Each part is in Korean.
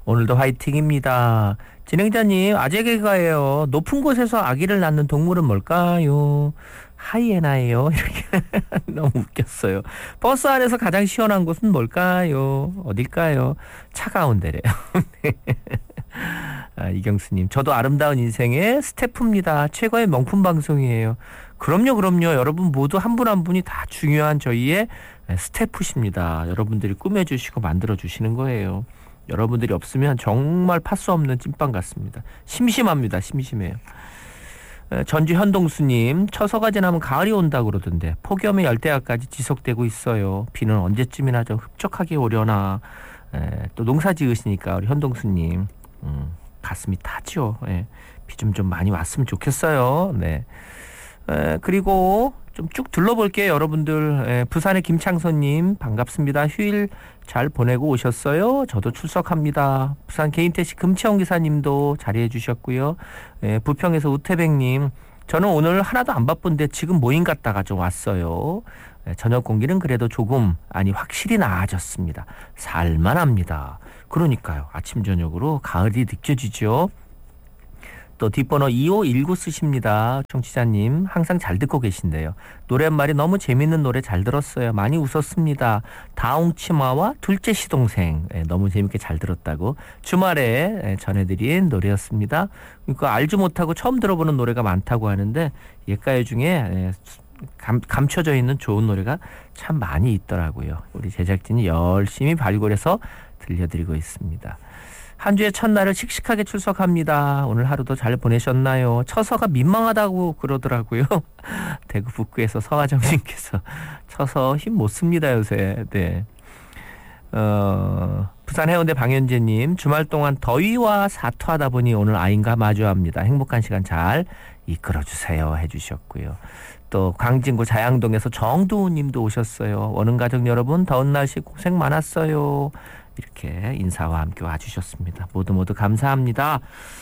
오늘도 화이팅입니다. 진행자님, 아재 개그예요. 높은 곳에서 아기를 낳는 동물은 뭘까요? 하이에나예요. 이렇게 너무 웃겼어요. 버스 안에서 가장 시원한 곳은 뭘까요? 어딜까요? 차가운 데래요. 이경수님, 저도 아름다운 인생의 스태프입니다. 최고의 명품 방송이에요. 그럼요. 여러분 모두 한 분 한 분이 다 중요한 저희의 스태프십니다. 여러분들이 꾸며주시고 만들어주시는 거예요. 여러분들이 없으면 정말 팥 수 없는 찐빵 같습니다. 심심합니다. 심심해요. 전주 현동수님, 처서가 지나면 가을이 온다고 그러던데 폭염의 열대야까지 지속되고 있어요. 비는 언제쯤이나 좀 흡족하게 오려나. 또 농사 지으시니까 우리 현동수님 가슴이 타죠. 비 좀 많이 왔으면 좋겠어요. 네. 그리고 좀 쭉 둘러볼게요. 여러분들. 부산의 김창선님 반갑습니다. 휴일 잘 보내고 오셨어요? 저도 출석합니다. 부산 개인택시 금채원 기사님도 자리해 주셨고요. 부평에서 우태백님, 저는 오늘 하나도 안 바쁜데 지금 모임 갔다가 좀 왔어요. 저녁 공기는 그래도 조금 확실히 나아졌습니다. 살만합니다. 그러니까요. 아침 저녁으로 가을이 느껴지죠. 또 뒷번호 2519 쓰십니다. 청취자님 항상 잘 듣고 계신데요. 노랫말이 너무 재밌는 노래 잘 들었어요. 많이 웃었습니다. 다홍치마와 둘째 시동생 너무 재밌게 잘 들었다고 주말에 전해드린 노래였습니다. 그러니까 알지 못하고 처음 들어보는 노래가 많다고 하는데 옛가요 중에 감춰져 있는 좋은 노래가 참 많이 있더라고요. 우리 제작진이 열심히 발굴해서 들려드리고 있습니다. 한 주의 첫날을 씩씩하게 출석합니다. 오늘 하루도 잘 보내셨나요? 처서가 민망하다고 그러더라고요. 대구 북구에서 서화정님께서 처서 힘 못 씁니다 요새. 네. 부산 해운대 방현재님, 주말 동안 더위와 사투하다 보니 오늘 아인과 마주합니다. 행복한 시간 잘 이끌어주세요 해주셨고요. 또 광진구 자양동에서 정두우님도 오셨어요. 오는 가족 여러분, 더운 날씨 고생 많았어요. 이렇게 인사와 함께 와주셨습니다. 모두 감사합니다.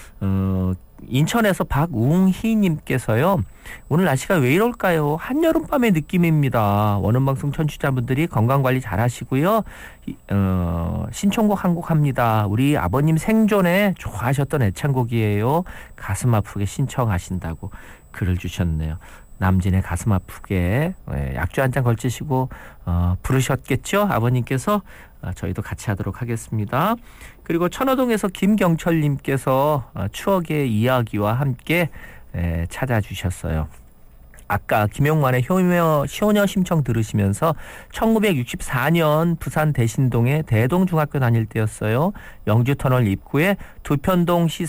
인천에서 박웅희님께서요. 오늘 날씨가 왜 이럴까요? 한여름밤의 느낌입니다. 원음방송 청취자분들이 건강관리 잘 하시고요. 신청곡 한 곡 합니다. 우리 아버님 생존에 좋아하셨던 애창곡이에요. 가슴 아프게 신청하신다고 글을 주셨네요. 남진의 가슴 아프게 약주 한 잔 걸치시고 부르셨겠죠? 아버님께서. 저희도 같이 하도록 하겠습니다. 그리고 천호동에서 김경철님께서 추억의 이야기와 함께 찾아주셨어요. 아까 김용만의 효녀 심청 들으시면서 1964년 부산 대신동에 대동중학교 다닐 때였어요. 영주터널 입구에 두 편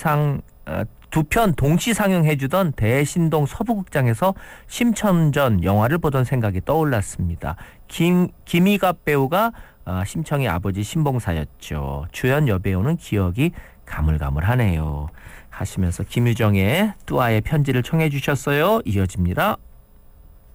동시 상영해주던 대신동 서부극장에서 심청전 영화를 보던 생각이 떠올랐습니다. 김희갑 배우가 심청의 아버지 신봉사였죠. 주연 여배우는 기억이 가물가물하네요. 하시면서 김유정의 뚜아의 편지를 청해 주셨어요. 이어집니다.